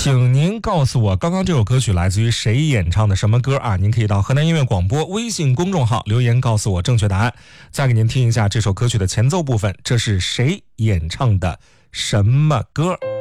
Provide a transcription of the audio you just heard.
请您告诉我，刚刚这首歌曲来自于谁演唱的什么歌啊？您可以到河南音乐广播微信公众号留言告诉我正确答案。再给您听一下这首歌曲的前奏部分，这是谁演唱的什么歌？